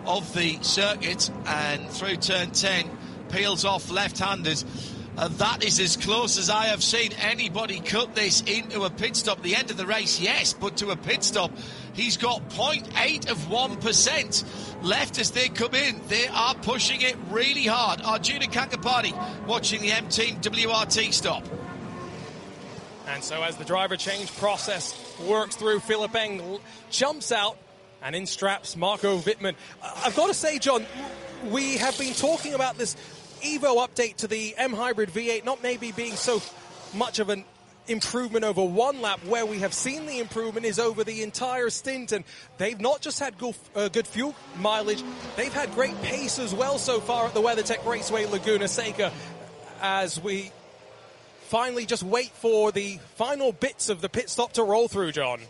of the circuit, and through turn 10, peels off left-handed. That is as close as I have seen anybody cut this into a pit stop. The end of the race, yes, but to a pit stop, he's got 0.8 of 1% left as they come in. They are pushing it really hard. Arjuna Kankapati watching the M-Team WRT stop. And so as the driver change process works through, Philipp Eng jumps out, and in straps Marco Wittmann. I've got to say, John, we have been talking about this Evo update to the M-Hybrid V8 not maybe being so much of an improvement over one lap. Where we have seen the improvement is over the entire stint, and they've not just had good fuel mileage, they've had great pace as well so far at the WeatherTech Raceway Laguna Seca, as we finally just wait for the final bits of the pit stop to roll through, John.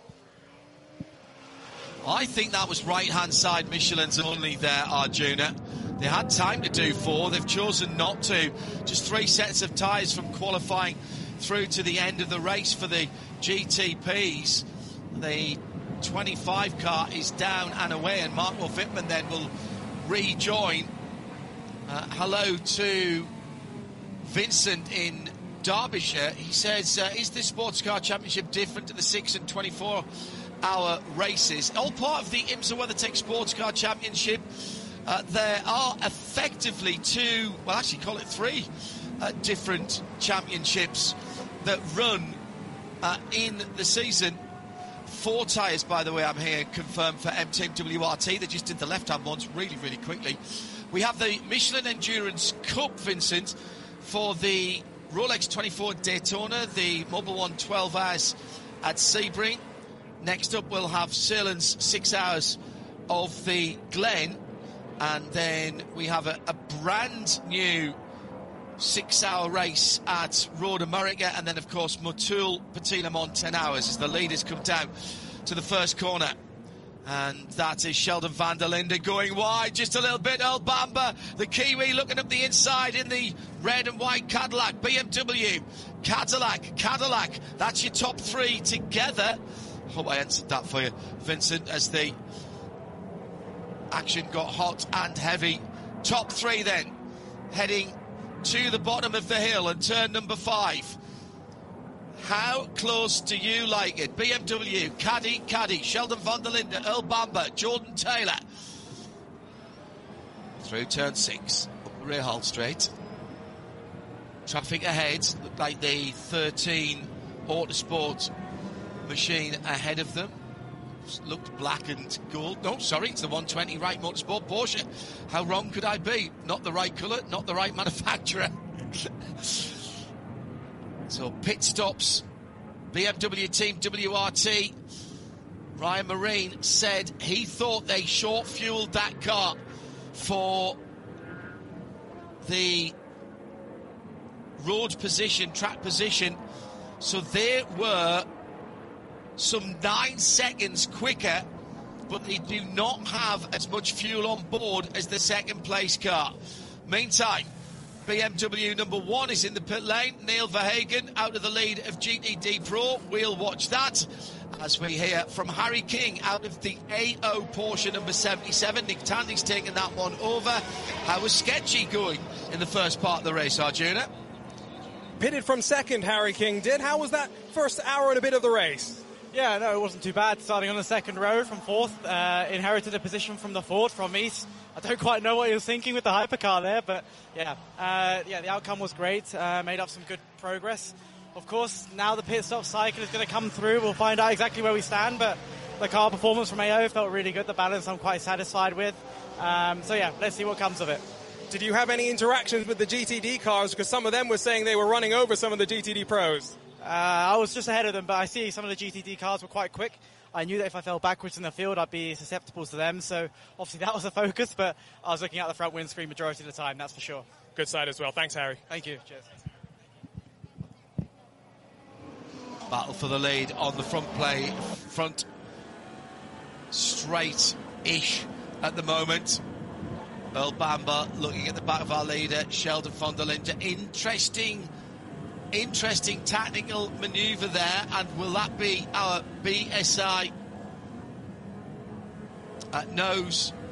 I think that was right-hand side Michelin's only there, Arjuna. They had time to do 4. They've chosen not to. Just 3 sets of tyres from qualifying through to the end of the race for the GTPs. The 25 car is down and away, and Marco Wittmann then will rejoin. Hello to Vincent in Derbyshire. He says, is this Sports Car Championship different to the 6 and 24-hour races? All part of the IMSA WeatherTech Sports Car Championship. There are effectively 2, well, actually call it 3 different championships that run in the season. 4 tyres, by the way, I'm here confirmed for M-Team WRT. They just did the left-hand ones really, really quickly. We have the Michelin Endurance Cup, Vincent, for the Rolex 24 Daytona, the Mobil 1 12 hours at Sebring. Next up, we'll have Sirlin's 6 hours of the Glen. And then we have a brand new 6-hour race at Road America. And then, of course, Motul Patilamon 10 hours as the leaders come down to the first corner. And that is Sheldon van der Linde going wide just a little bit. Earl Bamber, the Kiwi, looking up the inside in the red and white Cadillac. BMW, Cadillac. That's your top 3 together. Hope I answered that for you, Vincent, as the action got hot and heavy. Top 3 then, heading to the bottom of the hill and turn number 5. How close do you like it? BMW, Caddy, Sheldon van der Linde, Earl Bamber, Jordan Taylor. Through turn 6, up the rear halt straight. Traffic ahead, looked like the 13 Autosport machine ahead of them. Looked black and gold. No, sorry, it's the 120 Wright Motorsport Porsche. How wrong could I be? Not the right colour, not the right manufacturer. So pit stops, BMW Team WRT. Ryan Marine said he thought they short fueled that car for the road position, track position. So they were some 9 seconds quicker, but they do not have as much fuel on board as the second place car. Meantime, BMW number 1 is in the pit lane. Neil Verhagen out of the lead of GTD Pro. We'll watch that as we hear from Harry King out of the AO Porsche number 77. Nick Tandy's taking that one over. How was Sketchy going in the first part of the race, Arjuna? Pitted from second, Harry King did. How was that first hour and a bit of the race? Yeah, no, it wasn't too bad. Starting on the second row from 4th, inherited a position from the Ford from East. I don't quite know what he was thinking with the hypercar there, but yeah, the outcome was great. Made up some good progress. Of course, now the pit stop cycle is going to come through. We'll find out exactly where we stand, but the car performance from AO felt really good. The balance I'm quite satisfied with. So yeah, let's see what comes of it. Did you have any interactions with the GTD cars? Because some of them were saying they were running over some of the GTD pros. I was just ahead of them, but I see some of the GTD cars were quite quick. I knew that if I fell backwards in the field, I'd be susceptible to them. So obviously that was a focus, but I was looking at the front windscreen majority of the time, that's for sure. Good side as well. Thanks, Harry. Thank you. Cheers. Battle for the lead on the front straight-ish at the moment. Earl Bamber looking at the back of our leader, Sheldon van der Linde. Interesting tactical manoeuvre there, and will that be our BSI nose